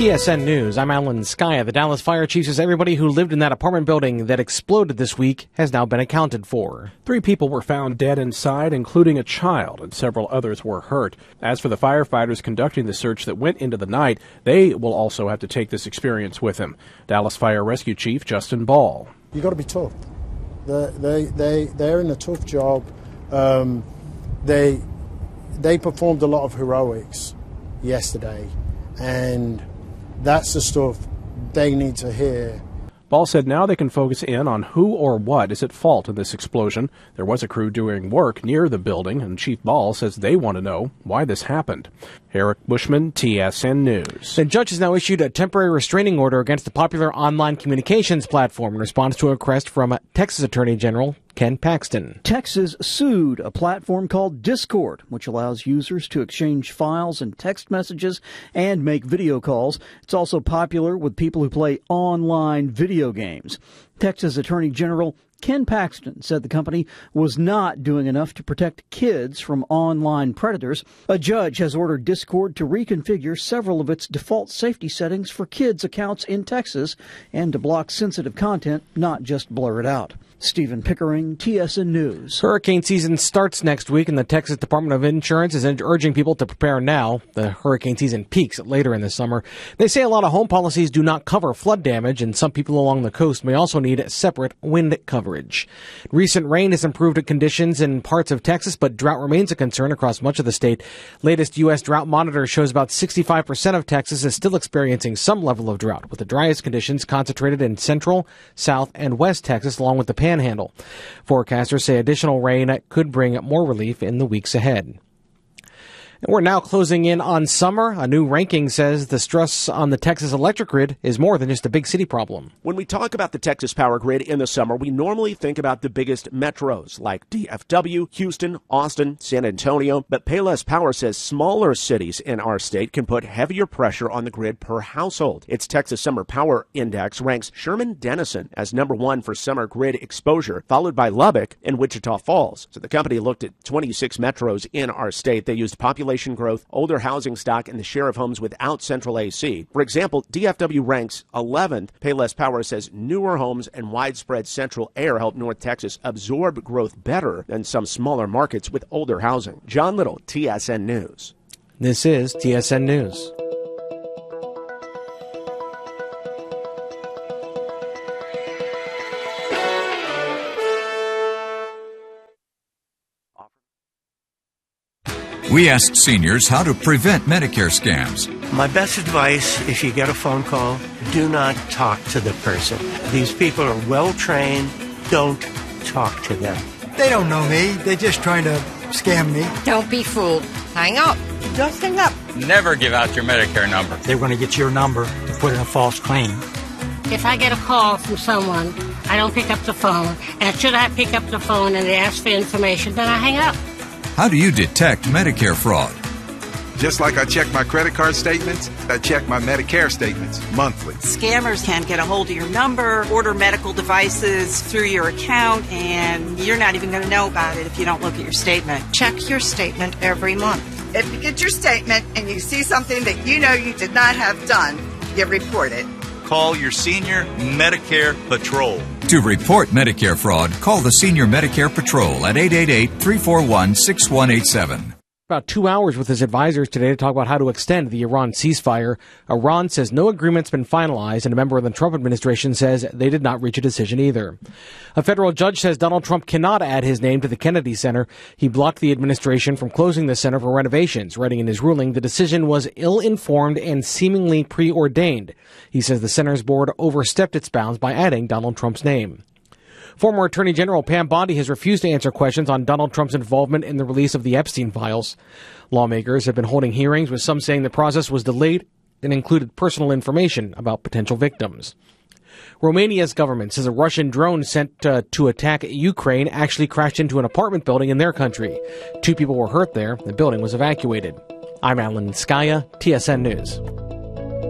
TSN News, I'm Alan Skya. The Dallas Fire Chief says everybody who lived in that apartment building that exploded this week has now been accounted for. 3 people were found dead inside, including a child, and several others were hurt. As for the firefighters conducting the search that went into the night, they will also have to take this experience with them. Dallas Fire Rescue Chief Justin Ball. You got to be tough. They're in a tough job. They performed a lot of heroics yesterday, and that's the stuff they need to hear. Ball said now they can focus in on who or what is at fault in this explosion. There was a crew doing work near the building, and Chief Ball says they want to know why this happened. Eric Bushman, TSN News. The judge has now issued a temporary restraining order against the popular online communications platform in response to a request from Texas Attorney General Ken Paxton. Texas sued a platform called Discord, which allows users to exchange files and text messages and make video calls. It's also popular with people who play online video games. Texas Attorney General Ken Paxton said the company was not doing enough to protect kids from online predators. A judge has ordered Discord to reconfigure several of its default safety settings for kids' accounts in Texas and to block sensitive content, not just blur it out. Stephen Pickering, TSN News. Hurricane season starts next week, and the Texas Department of Insurance is urging people to prepare now. The hurricane season peaks later in the summer. They say a lot of home policies do not cover flood damage, and some people along the coast may also need separate wind coverage. Recent rain has improved conditions in parts of Texas, but drought remains a concern across much of the state. Latest U.S. Drought Monitor shows about 65% of Texas is still experiencing some level of drought, with the driest conditions concentrated in central, south, and west Texas, along with the Panhandle. Forecasters say additional rain could bring more relief in the weeks ahead. We're now closing in on summer. A new ranking says the stress on the Texas electric grid is more than just a big city problem. When we talk about the Texas power grid in the summer, we normally think about the biggest metros like DFW, Houston, Austin, San Antonio. But Payless Power says smaller cities in our state can put heavier pressure on the grid per household. Its Texas Summer Power Index ranks Sherman-Denison as number 1 for summer grid exposure, followed by Lubbock and Wichita Falls. So the company looked at 26 metros in our state. They used population growth, older housing stock, and the share of homes without central AC. For example, DFW ranks 11th. Payless Power says newer homes and widespread central air help North Texas absorb growth better than some smaller markets with older housing. John Little, TSN News. This is TSN News. We asked seniors how to prevent Medicare scams. My best advice, if you get a phone call, do not talk to the person. These people are well trained. Don't talk to them. They don't know me. They're just trying to scam me. Don't be fooled. Hang up. Just hang up. Never give out your Medicare number. They're going to get your number to put in a false claim. If I get a call from someone, I don't pick up the phone. And should I pick up the phone and they ask for information, then I hang up. How do you detect Medicare fraud? Just like I check my credit card statements, I check my Medicare statements monthly. Scammers can get a hold of your number, order medical devices through your account, and you're not even going to know about it if you don't look at your statement. Check your statement every month. If you get your statement and you see something that you know you did not have done, you report it. Call your Senior Medicare Patrol. To report Medicare fraud, call the Senior Medicare Patrol at 888-341-6187. About 2 hours with his advisors today to talk about how to extend the Iran ceasefire. Iran says no agreement's been finalized, and a member of the Trump administration says they did not reach a decision either. A federal judge says Donald Trump cannot add his name to the Kennedy Center. He blocked the administration from closing the center for renovations, writing in his ruling the decision was ill-informed and seemingly preordained. He says the center's board overstepped its bounds by adding Donald Trump's name. Former Attorney General Pam Bondi has refused to answer questions on Donald Trump's involvement in the release of the Epstein files. Lawmakers have been holding hearings, with some saying the process was delayed and included personal information about potential victims. Romania's government says a Russian drone sent to attack Ukraine actually crashed into an apartment building in their country. 2 people were hurt there. The building was evacuated. I'm Alan Skya, TSN News.